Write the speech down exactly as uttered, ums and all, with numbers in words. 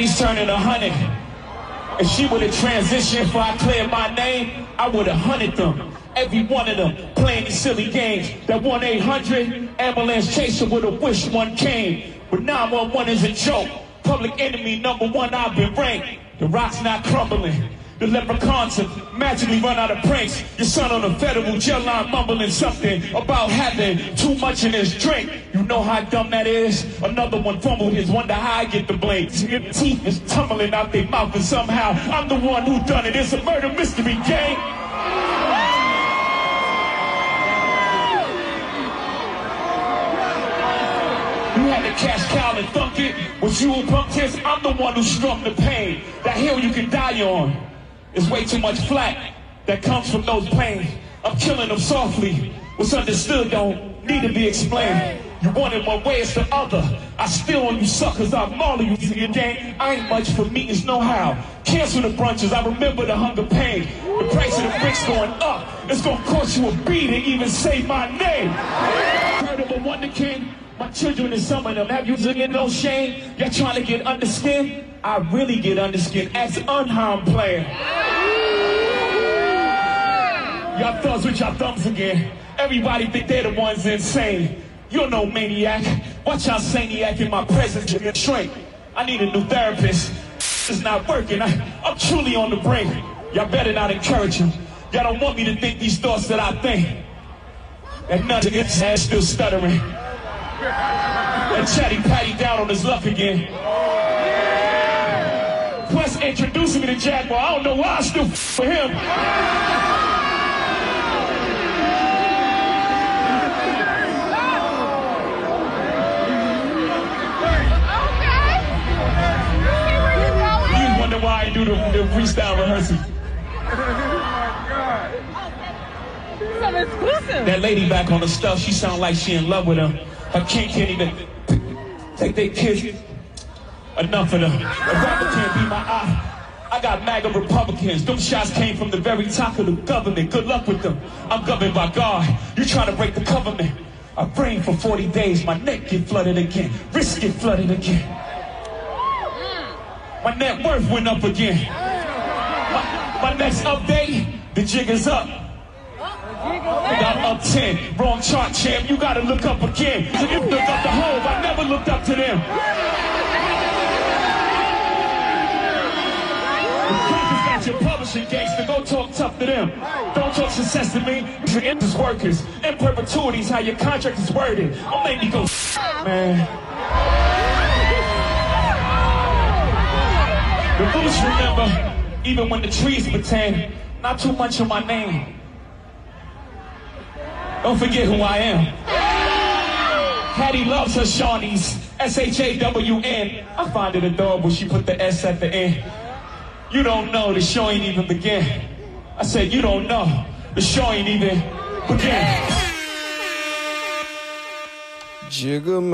Hatties turning a hundred. If she would've transitioned before I cleared my name, I would've hunted them. Every one of them playing these silly games. That one eight hundred ambulance chaser would've wished one came. But nine one one is a joke. Public enemy number one, I've been ranked. The rock's not crumbling. The leprechauns have magically run out of pranks. Your son on a federal jail line mumbling something about having too much in his drink. You know how dumb that is? Another one fumbled his, wonder how I get the blame. Your teeth is tumbling out their mouth and somehow I'm the one who done it. It's a murder mystery game. You had to cash cow and thunk it. Was you a punk test? I'm the one who struck the pain. That hill you can die on. It's way too much flack that comes from those planes. I'm killing them softly. What's understood don't need to be explained. You want it one way, it's the other. I steal on you suckers, I maul you to your game. I ain't much for meetings, no how. Cancel the brunches, I remember the hunger pain. The price of the bricks going up. It's gonna cost you a beat to even say my name. Heard of a Wonder King? My children is some of them. Have you in no shame? Y'all trying to get under skin? I really get under skin as an unharmed player. Y'all thugs with y'all thumbs again. Everybody think they're the ones insane. You're no maniac. Watch y'all saniac in my presence, you get shrink. I need a new therapist. It's not working. I, I'm truly on the brink. Y'all better not encourage him. Y'all don't want me to think these thoughts that I think. And none of his ass still stuttering. And Chatty Patty down on his luck again. Plus introducing me to Jaguar. I don't know why I still f for him. You wonder why I do the, the freestyle rehearsal. That lady back on the stuff, she sound like she in love with him. Her king can't even take their kids. Enough of them. A rapper can't be my eye. I got MAGA Republicans. Them shots came from the very top of the government. Good luck with them. I'm governed by God. You trying to break the government. I rained for forty days. My neck get flooded again. Wrist get flooded again. My net worth went up again. My, my next update, the jig is up. I'm up ten, wrong chart, champ. You gotta look up again. So you look up the Hove, I never looked up to them. The crackers got your publishing gangster, go talk tough to them. Don't talk success to me, your interest workers. In perpetuities, how your contract is worded. Don't make me go, man. The roots remember, even when the trees pretend, not too much of my name. Don't forget who I am. Hattie loves her Shawnees, S H A W N. I find it adorable she put the S at the end. You don't know, the show ain't even begin. I said, you don't know, the show ain't even begin. Jigga